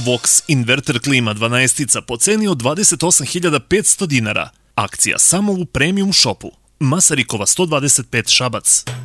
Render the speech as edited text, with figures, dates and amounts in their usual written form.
Vox inverter klima 12 po ceni od 28.500 dinara. Akcija samo u Premium shopu. Masarikova 125 Šabac.